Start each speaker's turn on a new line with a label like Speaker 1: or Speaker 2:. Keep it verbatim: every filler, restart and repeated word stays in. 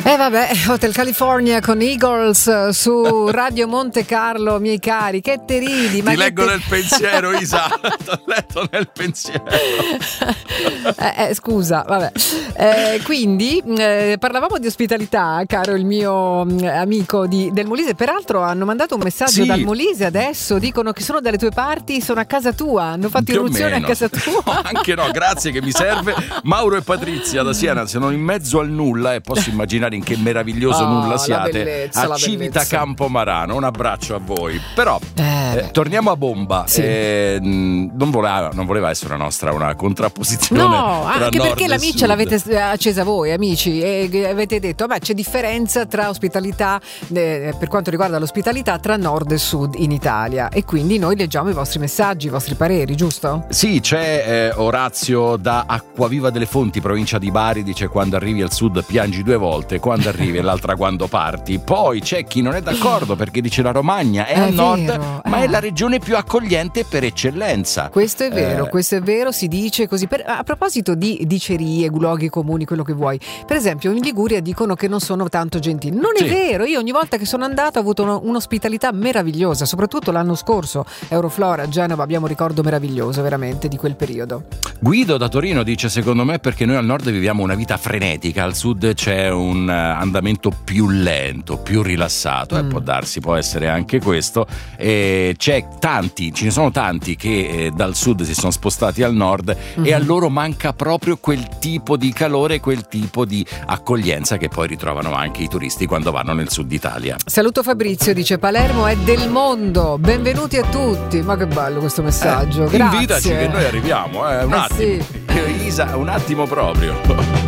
Speaker 1: Eh vabbè, Hotel California con Eagles su Radio Monte Carlo, miei cari, che te ridi? Ma
Speaker 2: ti leggo
Speaker 1: te...
Speaker 2: nel pensiero, Isa, t'ho letto nel pensiero.
Speaker 1: eh, eh, scusa, vabbè. Eh, quindi eh, parlavamo di ospitalità, caro il mio mh, amico di, del Molise. Peraltro hanno mandato un messaggio
Speaker 2: sì.
Speaker 1: dal Molise adesso, dicono che sono dalle tue parti, sono a casa tua, hanno fatto
Speaker 2: Più
Speaker 1: irruzione a casa tua.
Speaker 2: No, anche no, grazie che mi serve. Mauro e Patrizia da Siena sono in mezzo al nulla e posso immaginare in che meraviglioso
Speaker 1: oh,
Speaker 2: nulla siate
Speaker 1: bellezza,
Speaker 2: a Civita
Speaker 1: bellezza.
Speaker 2: Campomarano. Un abbraccio a voi. Però
Speaker 1: eh,
Speaker 2: eh, torniamo a bomba.
Speaker 1: sì.
Speaker 2: eh, non, voleva, non voleva essere una nostra una contrapposizione.
Speaker 1: No,
Speaker 2: tra
Speaker 1: anche
Speaker 2: nord
Speaker 1: perché
Speaker 2: e
Speaker 1: la miccia
Speaker 2: sud.
Speaker 1: l'avete accesa voi, amici, e avete detto beh, c'è differenza tra ospitalità eh, per quanto riguarda l'ospitalità tra nord e sud in Italia, e quindi noi leggiamo i vostri messaggi, i vostri pareri, giusto?
Speaker 2: Sì, c'è eh, Orazio da Acquaviva delle Fonti, provincia di Bari, dice: quando arrivi al sud piangi due volte, quando arrivi all'altra quando parti. Poi c'è chi non è d'accordo perché dice la Romagna è,
Speaker 1: È
Speaker 2: al nord,
Speaker 1: vero,
Speaker 2: ma
Speaker 1: eh.
Speaker 2: è la regione più accogliente per eccellenza.
Speaker 1: Questo è vero,
Speaker 2: Eh,
Speaker 1: questo è vero, si dice così. Per, a proposito di dicerie, luoghi comuni, quello che vuoi, per esempio in Liguria dicono che non sono tanto gentili. Non
Speaker 2: Sì.
Speaker 1: è vero, io ogni volta che sono andata ho avuto uno, un'ospitalità meravigliosa, soprattutto l'anno scorso, Euroflora a Genova, abbiamo un ricordo meraviglioso veramente di quel periodo.
Speaker 2: Guido da Torino dice: secondo me perché noi al nord viviamo una vita frenetica, al sud c'è un eh, andamento più lento, più rilassato,
Speaker 1: Mm.
Speaker 2: e può darsi, può essere anche questo. E c'è tanti, ce ne sono tanti che eh, dal sud si sono spostati al nord
Speaker 1: Mhm.
Speaker 2: e a loro manca proprio quel tipo di calore, quel tipo di accoglienza che poi ritrovano anche i turisti quando vanno nel sud Italia.
Speaker 1: Saluto Fabrizio, dice Palermo è del mondo, benvenuti a tutti. Ma che bello questo messaggio,
Speaker 2: Eh,
Speaker 1: grazie.
Speaker 2: invitaci che noi arriviamo, eh, un
Speaker 1: Eh,
Speaker 2: attimo.
Speaker 1: sì.
Speaker 2: Isa, un attimo proprio.